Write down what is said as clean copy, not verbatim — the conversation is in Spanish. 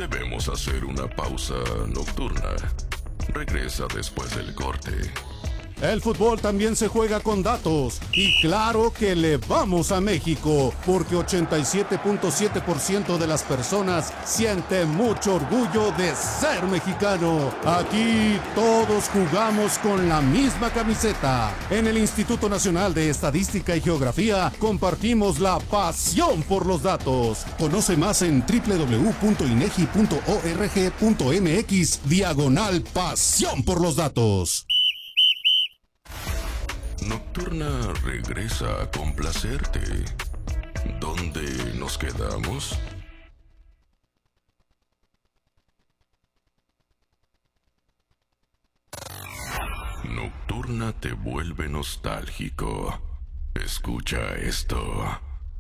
Debemos hacer una pausa nocturna. Regresa después del corte. El fútbol también se juega con datos. Y claro que le vamos a México, porque 87.7% de las personas siente mucho orgullo de ser mexicano. Aquí todos jugamos con la misma camiseta. En el Instituto Nacional de Estadística y Geografía compartimos la pasión por los datos. Conoce más en www.inegi.org.mx/pasión por los datos. Nocturna regresa a complacerte. ¿Dónde nos quedamos? Nocturna te vuelve nostálgico. Escucha esto.